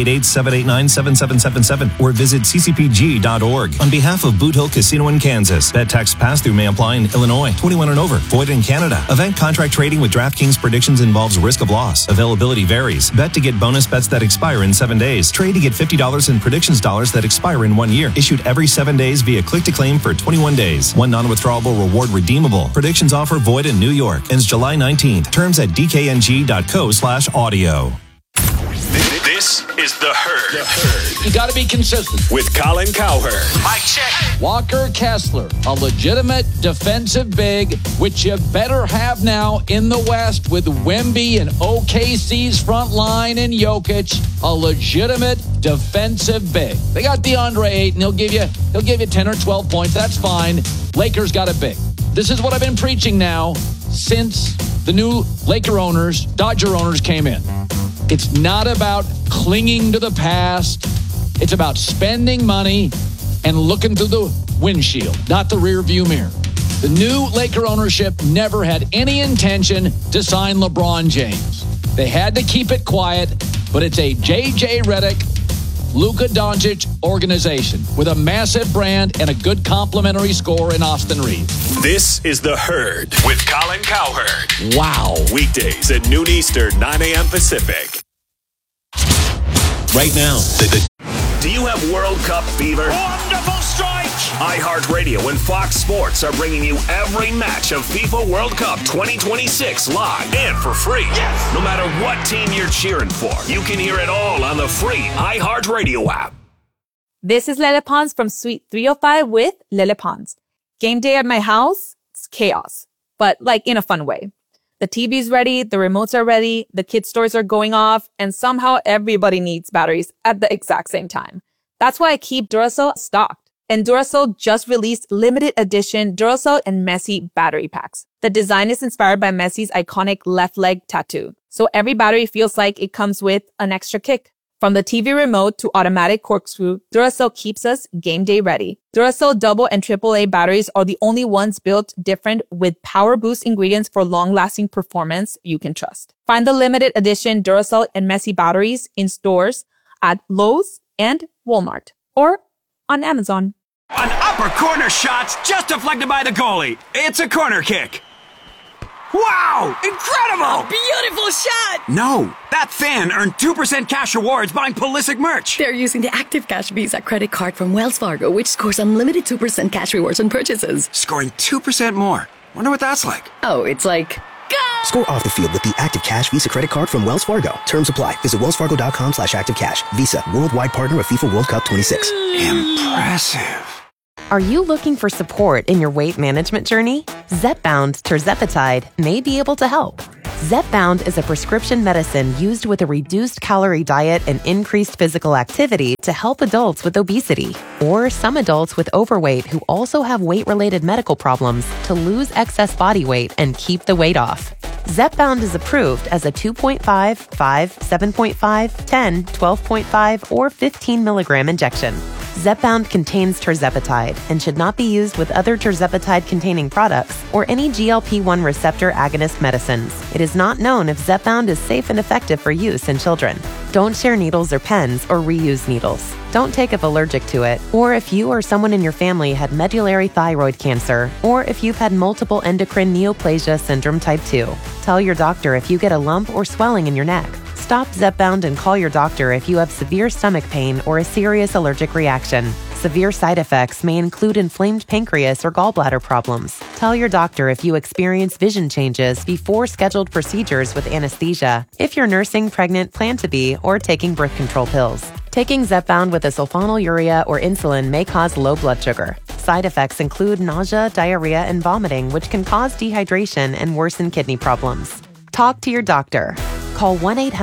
S3: 888-789-7777 or visit ccpg.org. On behalf of Boot Hill Casino in Kansas, bet tax pass-through may apply in Illinois. 21 and over. Void in Canada. Event contract trading with DraftKings predictions involves risk of loss. Availability varies. Bet to get bonus bets that expire in 7 days. Trade to get $50 in predictions dollars that expire in 1 year. Issued every 7 days via click-to-claim for 21 days. One non-withdrawable reward redeemable. Predictions offer void in New York. Ends July 19th. Terms at dkng.co/audio.
S19: This is The Herd.
S1: You got to be consistent.
S19: With Colin Cowherd.
S1: Mic check. Walker Kessler, a legitimate defensive big, which you better have now in the West with Wemby and OKC's front line and Jokic, a legitimate defensive big. They got DeAndre Ayton. He'll give you 10 or 12 points. That's fine. Lakers got a big. This is what I've been preaching now since the new Dodger owners came in. It's not about clinging to the past. It's about spending money and looking through the windshield, not the rear view mirror. The new Laker ownership never had any intention to sign LeBron James. They had to keep it quiet, but it's a J.J. Redick, Luka Doncic organization with a massive brand and a good complimentary score in Austin Reeves.
S19: This is The Herd with Colin Cowherd.
S1: Wow.
S19: Weekdays at noon Eastern, 9 a.m. Pacific.
S3: Right now.
S19: Do you have World Cup fever?
S20: Wonderful strike!
S19: iHeartRadio and Fox Sports are bringing you every match of FIFA World Cup 2026 live and for free.
S20: Yes!
S19: No matter what team you're cheering for, you can hear it all on the free iHeartRadio app.
S9: This is Lele Pons from Suite 305 with Lele Pons. Game day at my house, it's chaos, but in a fun way. The TV's ready, the remotes are ready, the kids' toys are going off, and somehow everybody needs batteries at the exact same time. That's why I keep Duracell stocked. And Duracell just released limited edition Duracell and Messi battery packs. The design is inspired by Messi's iconic left leg tattoo. So every battery feels like it comes with an extra kick. From the TV remote to automatic corkscrew, Duracell keeps us game day ready. Duracell double and AAA batteries are the only ones built different with power boost ingredients for long-lasting performance you can trust. Find the limited edition Duracell and Messi batteries in stores at Lowe's and Walmart or on Amazon.
S22: An upper corner shot just deflected by the goalie. It's a corner kick.
S4: Wow! Incredible!
S22: A beautiful shot!
S4: No, that fan earned 2% cash rewards buying Pulisic merch.
S22: They're using the Active Cash Visa credit card from Wells Fargo, which scores unlimited 2% cash rewards on purchases.
S4: Scoring 2% more. Wonder what that's like.
S22: Oh, it's like... Go!
S23: Score off the field with the Active Cash Visa credit card from Wells Fargo. Terms apply. Visit wellsfargo.com/activecash. Visa, worldwide partner of FIFA World Cup 26.
S4: Impressive.
S24: Are you looking for support in your weight management journey? Zepbound tirzepatide may be able to help. Zepbound is a prescription medicine used with a reduced calorie diet and increased physical activity to help adults with obesity or some adults with overweight who also have weight-related medical problems to lose excess body weight and keep the weight off. Zepbound is approved as a 2.5, 5, 7.5, 10, 12.5, or 15 milligram injection. Zepbound contains tirzepatide and should not be used with other tirzepatide-containing products or any GLP-1 receptor agonist medicines. It is not known if Zepbound is safe and effective for use in children. Don't share needles or pens or reuse needles. Don't take if allergic to it, or if you or someone in your family had medullary thyroid cancer, or if you've had multiple endocrine neoplasia syndrome type 2. Tell your doctor if you get a lump or swelling in your neck. Stop Zepbound and call your doctor if you have severe stomach pain or a serious allergic reaction. Severe side effects may include inflamed pancreas or gallbladder problems. Tell your doctor if you experience vision changes before scheduled procedures with anesthesia, if you're nursing, pregnant, plan to be, or taking birth control pills. Taking Zepbound with a sulfonylurea or insulin may cause low blood sugar. Side effects include nausea, diarrhea, and vomiting, which can cause dehydration and worsen kidney problems. Talk to your doctor. Call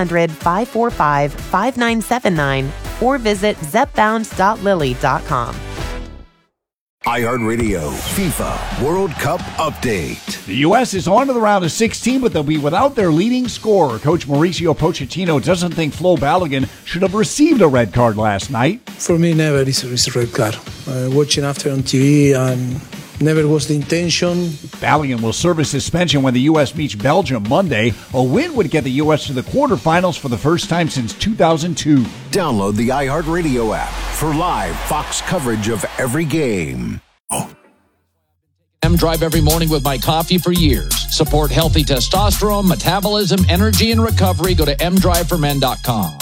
S24: 1-800-545-5979 or visit zepbound.lily.com.
S5: iHeartRadio FIFA World Cup Update.
S7: The U.S. is on to the round of 16, but they'll be without their leading scorer. Coach Mauricio Pochettino doesn't think Flo Balogun should have received a red card last night.
S8: For me, never is a red card. Watching after on TV and never was the intention.
S7: Balogun will serve a suspension when the U.S. meets Belgium Monday. A win would get the U.S. to the quarterfinals for the first time since 2002.
S5: Download the iHeartRadio app for live Fox coverage of every game.
S1: M-Drive every morning with my coffee for years. Support healthy testosterone, metabolism, energy, and recovery. Go to mdriveformen.com.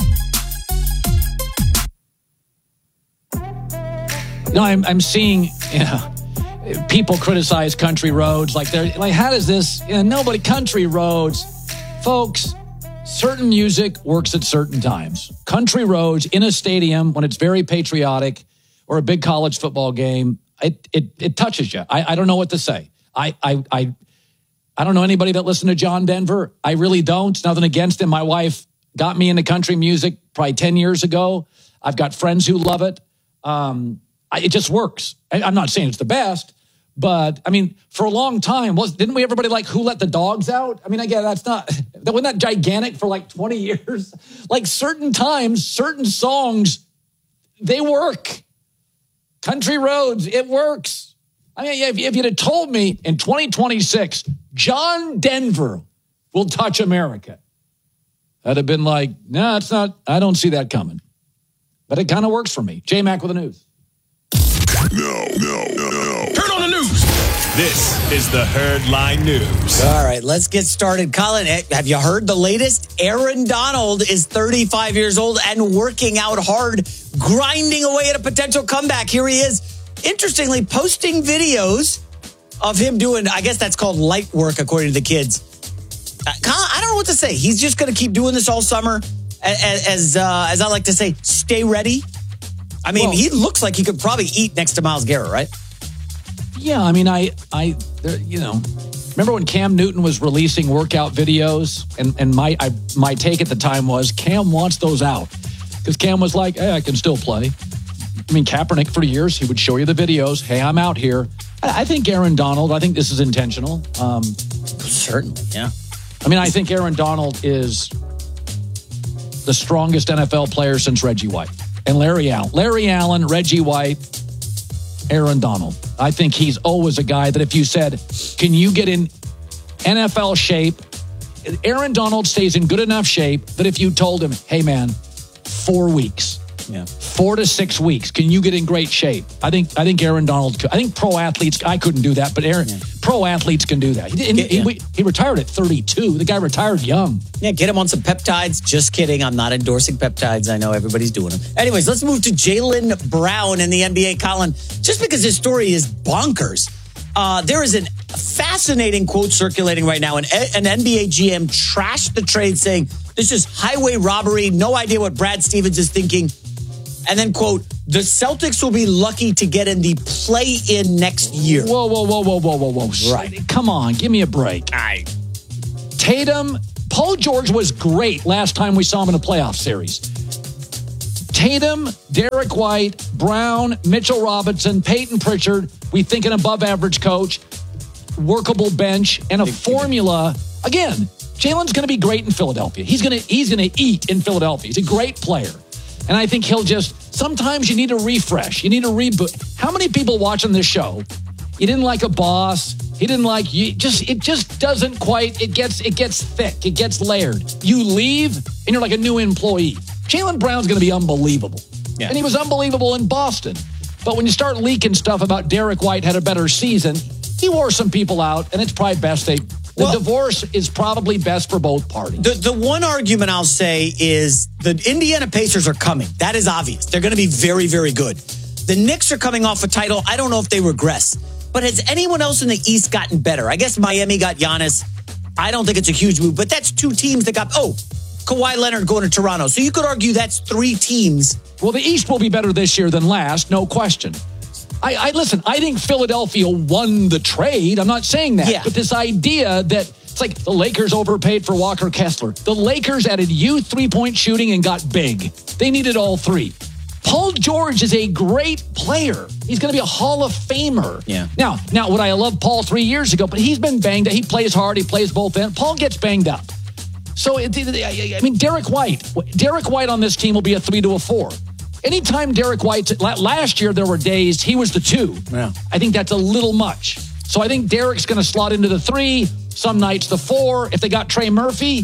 S1: No, I'm seeing... people criticize country roads like they're like, how does this? Nobody country roads, folks. Certain music works at certain times. Country roads in a stadium when it's very patriotic or a big college football game, it touches you. I don't know what to say. I don't know anybody that listened to John Denver. I really don't. Nothing against him. My wife got me into country music probably 10 years ago. I've got friends who love it. It just works. I'm not saying it's the best, but I mean, for a long time, didn't we everybody like Who Let the Dogs Out? I mean, again, wasn't that gigantic for like 20 years? Like certain times, certain songs, they work. Country roads, it works. I mean, if you'd have told me in 2026, John Denver will touch America, I'd have been like, no, it's not. I don't see that coming. But it kind of works for me. J-Mac with the news.
S19: No.
S25: Turn on the news.
S19: This is the Herd Line News.
S26: All right, let's get started. Colin, have you heard the latest? Aaron Donald is 35 years old and working out hard, grinding away at a potential comeback. Here he is, interestingly, posting videos of him doing, I guess that's called light work, according to the kids. Colin, I don't know what to say. He's just going to keep doing this all summer. As I like to say, stay ready. I mean, he looks like he could probably eat next to Myles Garrett, right?
S1: Yeah, I mean, remember when Cam Newton was releasing workout videos, and my take at the time was Cam wants those out because Cam was like, hey, I can still play. I mean, Kaepernick for years, he would show you the videos. Hey, I'm out here. I think Aaron Donald, I think this is intentional.
S26: Certainly, yeah.
S1: I mean, I think Aaron Donald is the strongest NFL player since Reggie White. And Larry Allen, Reggie White, Aaron Donald. I think he's always a guy that if you said, can you get in NFL shape? Aaron Donald stays in good enough shape that if you told him, hey man, 4 weeks,
S26: Yeah.
S1: 4 to 6 weeks. Can you get in great shape? I think Aaron Donald could. I think pro athletes, I couldn't do that, but pro athletes can do that. He retired at 32. The guy retired young.
S26: Yeah, get him on some peptides. Just kidding. I'm not endorsing peptides. I know everybody's doing them. Anyways, let's move to Jaylen Brown in the NBA, Colin. Just because his story is bonkers. There is a fascinating quote circulating right now. An NBA GM trashed the trade saying, this is highway robbery. No idea what Brad Stevens is thinking. And then, quote, the Celtics will be lucky to get in the play-in next year.
S1: Whoa. Right. Come on, give me a break. Tatum, Paul George was great last time we saw him in a playoff series. Tatum, Derek White, Brown, Mitchell Robinson, Peyton Pritchard, we think an above-average coach, workable bench, and a formula. Again, Jaylen's going to be great in Philadelphia. He's going to eat in Philadelphia. He's a great player. And I think he'll sometimes you need a refresh. You need a reboot. How many people watching this show, you didn't like a boss, he didn't like you, it just doesn't quite, it gets thick, it gets layered. You leave, and you're like a new employee. Jaylen Brown's going to be unbelievable. Yeah. And he was unbelievable in Boston. But when you start leaking stuff about Derek White had a better season, he wore some people out, and it's probably best the divorce is probably best for both parties.
S26: The one argument I'll say is the Indiana Pacers are coming. That is obvious. They're going to be very, very good. The Knicks are coming off a title. I don't know if they regress. But has anyone else in the East gotten better? I guess Miami got Giannis. I don't think it's a huge move, but that's two teams that got, Kawhi Leonard going to Toronto. So you could argue that's three teams.
S1: Well, the East will be better this year than last, no question. Listen, I think Philadelphia won the trade. I'm not saying that. Yeah. But this idea that it's like the Lakers overpaid for Walker Kessler. The Lakers added youth three-point shooting and got big. They needed all three. Paul George is a great player. He's going to be a Hall of Famer.
S26: Yeah.
S1: Now, would I love Paul 3 years ago? But he's been banged up. He plays hard. He plays both ends. Paul gets banged up. So, Derek White on this team will be a 3 to a 4. Anytime Derek White, last year there were days he was the 2.
S26: Yeah.
S1: I think that's a little much. So I think Derek's going to slot into the 3, some nights the 4. If they got Trey Murphy,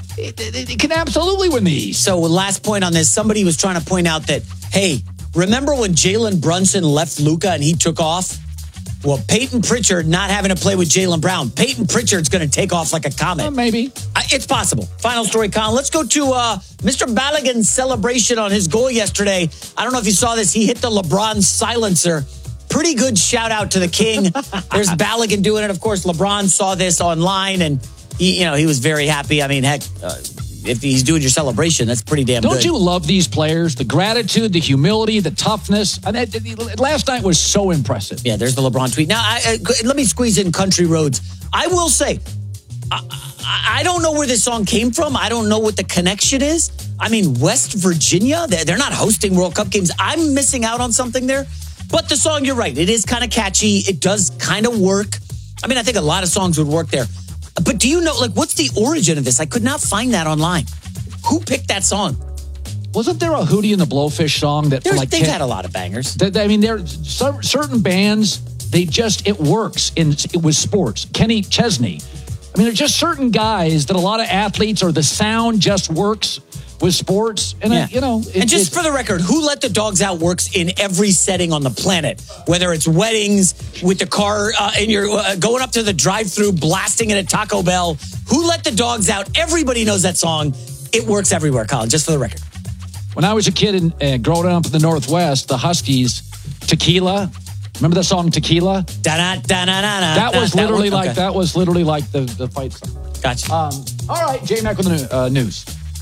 S1: it can absolutely win the East.
S26: So last point on this, somebody was trying to point out that, hey, remember when Jalen Brunson left Luka and he took off? Well, Peyton Pritchard not having to play with Jaylen Brown. Peyton Pritchard's going to take off like a comet.
S1: Maybe.
S26: It's possible. Final story, Colin. Let's go to Mr. Balogun's celebration on his goal yesterday. I don't know if you saw this. He hit the LeBron silencer. Pretty good shout out to the king. There's Balogun doing it. Of course, LeBron saw this online and he was very happy. I mean, heck, if he's doing your celebration, that's pretty damn good.
S1: Don't you love these players? The gratitude, the humility, the toughness. Last night was so impressive.
S26: Yeah, there's the LeBron tweet. Now, let me squeeze in Country Roads. I will say, I don't know where this song came from. I don't know what the connection is. I mean, West Virginia, they're not hosting World Cup games. I'm missing out on something there. But the song, you're right. It is kind of catchy. It does kind of work. I mean, I think a lot of songs would work there. But do you know, what's the origin of this? I could not find that online. Who picked that song?
S1: Wasn't there a Hootie and the Blowfish song that
S26: they've had a lot of bangers?
S1: There certain bands. It works with sports. Kenny Chesney. I mean, there's just certain guys that a lot of athletes or the sound just works with sports. And,
S26: and just for the record, Who Let the Dogs Out works in every setting on the planet, whether it's weddings, with the car, and you're going up to the drive-thru, blasting it at Taco Bell. Who Let the Dogs Out? Everybody knows that song. It works everywhere, Colin, just for the record.
S1: When I was a kid and growing up in the Northwest, the Huskies, Tequila. Remember the song Tequila? That was literally like the fight song.
S26: Gotcha.
S1: All right, J Mac with the news.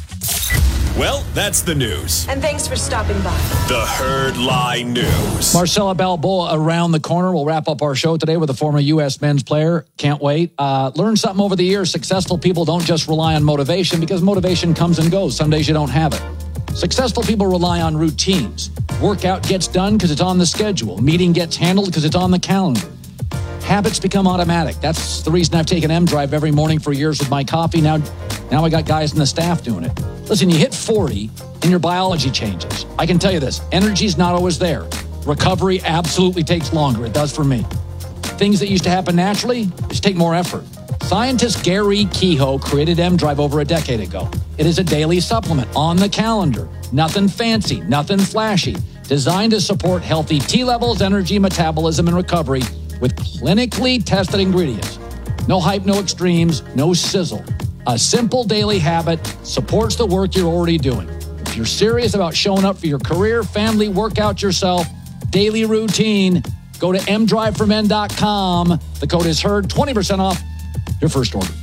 S19: Well, that's the news.
S6: And thanks for stopping by.
S19: The Herd Lie News.
S1: Marcella Balboa around the corner. We'll wrap up our show today with a former U.S. men's player. Can't wait. Learn something over the years. Successful people don't just rely on motivation because motivation comes and goes. Some days you don't have it. Successful people rely on routines. Workout gets done because it's on the schedule. Meeting gets handled because it's on the calendar. Habits become automatic. That's the reason I've taken M-Drive every morning for years with my coffee. Now I got guys in the staff doing it. Listen, you hit 40 and your biology changes. I can tell you this, energy's not always there. Recovery absolutely takes longer. It does for me. Things that used to happen naturally just take more effort. Scientist Gary Kehoe created M-Drive over a decade ago. It is a daily supplement on the calendar. Nothing fancy, nothing flashy. Designed to support healthy T levels, energy, metabolism, and recovery with clinically tested ingredients. No hype, no extremes, no sizzle. A simple daily habit supports the work you're already doing. If you're serious about showing up for your career, family, workout yourself, daily routine, go to mdriveformen.com. The code is HERD, 20% off your first order.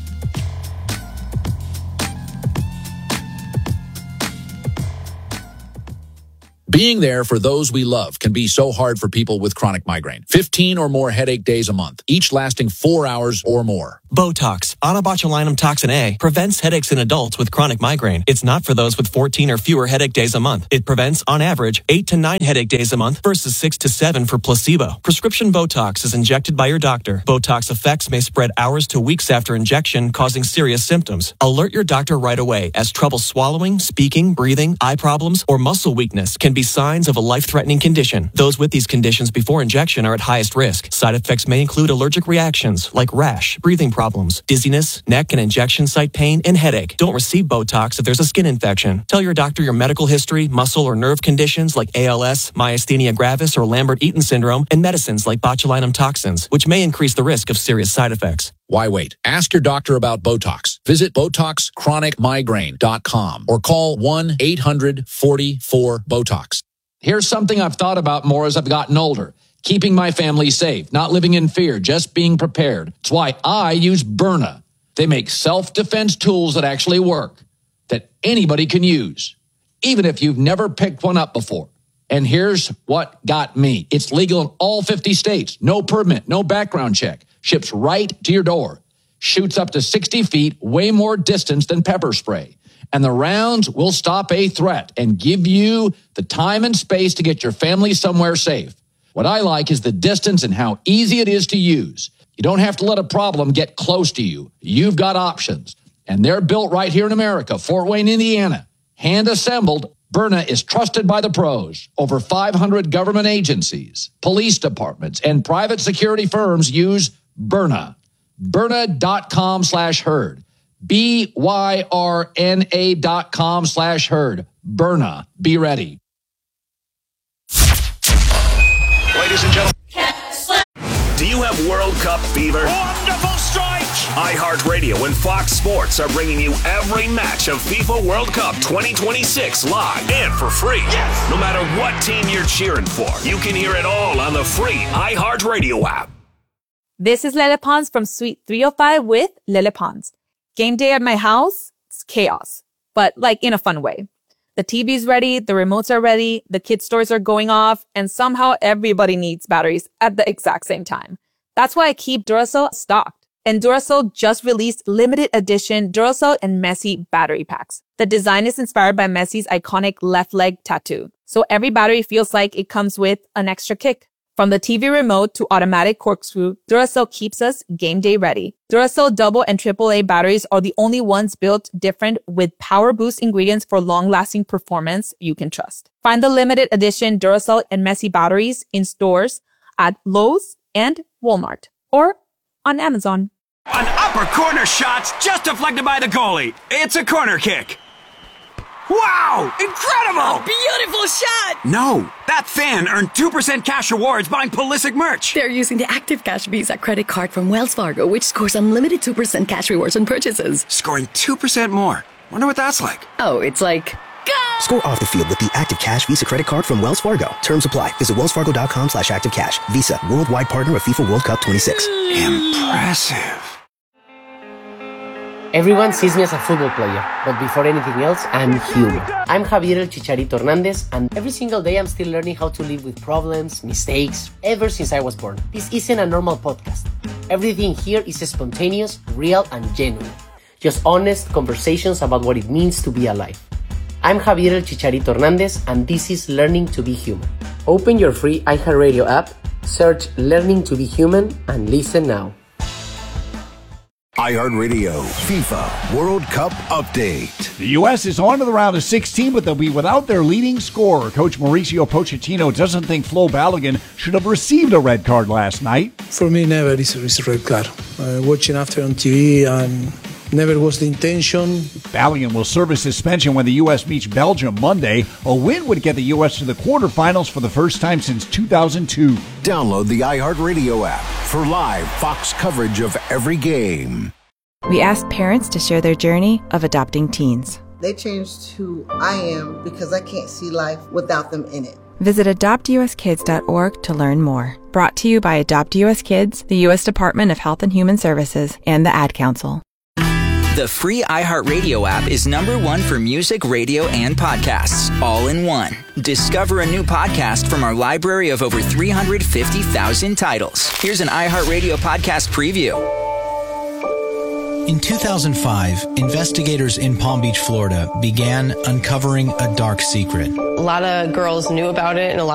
S6: Being there for those we love can be so hard for people with chronic migraine. 15 or more headache days a month, each lasting 4 hours or more.
S10: Botox, onabotulinum toxin A, prevents headaches in adults with chronic migraine. It's not for those with 14 or fewer headache days a month. It prevents, on average, 8 to 9 headache days a month versus 6 to 7 for placebo. Prescription Botox is injected by your doctor. Botox effects may spread hours to weeks after injection, causing serious symptoms. Alert your doctor right away, as trouble swallowing, speaking, breathing, eye problems, or muscle weakness can be signs of a life-threatening condition. Those with these conditions before injection are at highest risk. Side effects may include allergic reactions like rash, breathing problems, dizziness, neck and injection site pain, and headache. Don't receive Botox if there's a skin infection. Tell your doctor your medical history, muscle or nerve conditions like ALS, myasthenia gravis, or Lambert-Eaton syndrome, and medicines like botulinum toxins, which may increase the risk of serious side effects.
S6: Why wait? Ask your doctor about Botox. Visit BotoxChronicMigraine.com or call 1-800-44-BOTOX.
S1: Here's something I've thought about more as I've gotten older. Keeping my family safe, not living in fear, just being prepared. It's why I use Byrna. They make self-defense tools that actually work, that anybody can use, even if you've never picked one up before. And here's what got me. It's legal in all 50 states. No permit, no background check. Ships right to your door. Shoots up to 60 feet, way more distance than pepper spray. And the rounds will stop a threat and give you the time and space to get your family somewhere safe. What I like is the distance and how easy it is to use. You don't have to let a problem get close to you. You've got options. And they're built right here in America, Fort Wayne, Indiana. Hand assembled, Byrna is trusted by the pros. Over 500 government agencies, police departments, and private security firms use Byrna. Byrna.com/herd. BYRNA.com/herd. Byrna. Be ready.
S19: Ladies and gentlemen. Do you have World Cup fever?
S20: Wonderful strike!
S19: iHeartRadio and Fox Sports are bringing you every match of FIFA World Cup 2026 live and for free. Yes! No matter what team you're cheering for, you can hear it all on the free iHeartRadio app.
S9: This is Lele Pons from Suite 305 with Lele Pons. Game day at my house, it's chaos, but like in a fun way. The TV's ready, the remotes are ready, the kids' toys are going off, and somehow everybody needs batteries at the exact same time. That's why I keep Duracell stocked. And Duracell just released limited edition Duracell and Messi battery packs. The design is inspired by Messi's iconic left leg tattoo. So every battery feels like it comes with an extra kick. From the TV remote to automatic corkscrew, Duracell keeps us game day ready. Duracell double and AAA batteries are the only ones built different with power boost ingredients for long-lasting performance you can trust. Find the limited edition Duracell and Messi batteries in stores at Lowe's and Walmart or on Amazon.
S4: An upper corner shot's just deflected by the goalie. It's a corner kick. Wow! Incredible!
S22: Beautiful shot!
S4: No, that fan earned 2% cash rewards buying Pulisic merch.
S22: They're using the Active Cash Visa credit card from Wells Fargo, which scores unlimited 2% cash rewards on purchases.
S4: Scoring 2% more. Wonder what that's like.
S22: Oh, it's like...
S23: Score off the field with the Active Cash Visa credit card from Wells Fargo. Terms apply. Visit wellsfargo.com/activecash. Visa, worldwide partner of FIFA World Cup 26.
S4: Impressive.
S11: Everyone sees me as a football player, but before anything else, I'm human. I'm Javier El Chicharito Hernandez, and every single day I'm still learning how to live with problems, mistakes, ever since I was born. This isn't a normal podcast. Everything here is spontaneous, real, and genuine. Just honest conversations about what it means to be alive. I'm Javier El Chicharito Hernandez, and this is Learning to be Human. Open your free iHeartRadio app, search Learning to be Human, and listen now.
S5: iHeartRadio FIFA World Cup Update.
S7: The U.S. is on to the round of 16, but they'll be without their leading scorer. Coach Mauricio Pochettino doesn't think Flo Balogun should have received a red card last night.
S8: For me, never is a red card. Watching after on TV and never was the intention.
S7: Balogun will serve a suspension when the U.S. meets Belgium Monday. A win would get the U.S. to the quarterfinals for the first time since 2002.
S5: Download the iHeartRadio app for live Fox coverage of every game.
S12: We asked parents to share their journey of adopting teens.
S13: They changed who I am because I can't see life without them in it.
S12: Visit adoptuskids.org to learn more. Brought to you by Adopt US Kids, the U.S. Department of Health and Human Services, and the Ad Council.
S14: The free iHeartRadio app is #1 for music, radio, and podcasts, all in one. Discover a new podcast from our library of over 350,000 titles. Here's an iHeartRadio podcast preview.
S15: In 2005, investigators in Palm Beach, Florida, began uncovering a dark secret.
S16: A lot of girls knew about it, and a lot